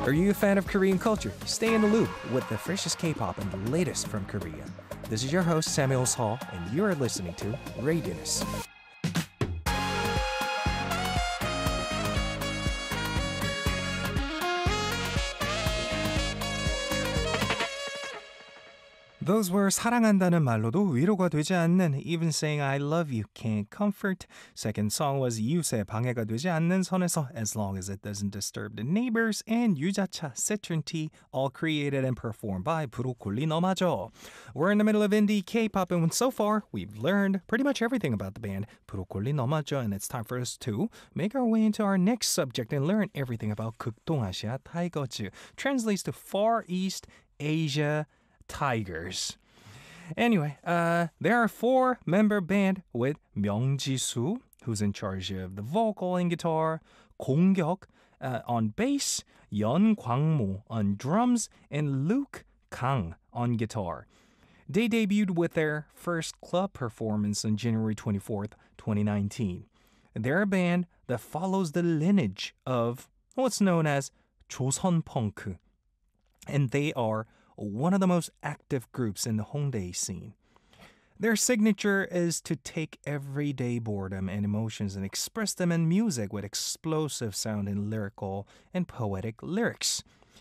Are you a fan of Korean culture? Stay in the loop with the freshest K-pop and the latest from Korea. This is your host Samuel Hall, and you are listening to Radius. Those were 사랑한다는 말로도 위로가 되지 않는 Even saying I love you can't comfort. Second song was 이웃에 방해가 되지 않는 선에서 As long as it doesn't disturb the neighbors. And 유자차, Citron Tea, all created and performed by 브로콜리 너마저. We're in the middle of indie K-pop, and so far we've learned pretty much everything about the band 브로콜리 너마저, and it's time for us to make our way into our next subject and learn everything about 극동아시아 타이거즈. Translates to Far East Asia Tigers. Anyway, there are 4-member band with 명지수, who's in charge of the vocal and guitar, 공격 on bass, 연광모 on drums, and Luke Kang on guitar. They debuted with their first club performance on January 24th, 2019. They're a band that follows the lineage of what's known as 조선펑크, and they are one of the most active groups in the Hongdae scene. Their signature is to take everyday boredom and emotions and express them in music with explosive sound and lyrical and poetic lyrics.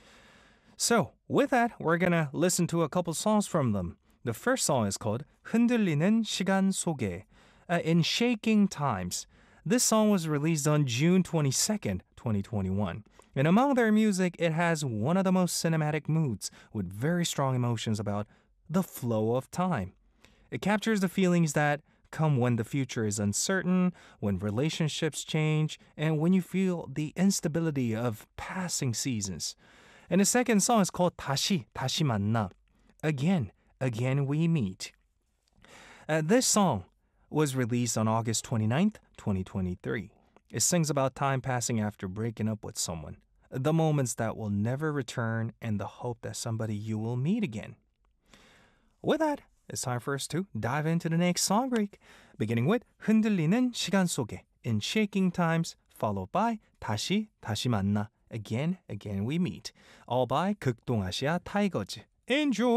So, with that, we're gonna listen to a couple songs from them. The first song is called 흔들리는 시간 속에, in Shaking Times. This song was released on June 22nd, 2021. And among their music, it has one of the most cinematic moods with very strong emotions about the flow of time. It captures the feelings that come when the future is uncertain, when relationships change, and when you feel the instability of passing seasons. And the second song is called 다시 만나. Again we meet. This song was released on August 29th, 2023. It sings about time passing after breaking up with someone, the moments that will never return, and the hope that somebody you will meet again. With that, it's time for us to dive into the next song break, beginning with 흔들리는 시간 속에 in Shaking Times, followed by 다시 만나. Again we meet. All by 극동아시아 타이거즈. Enjoy!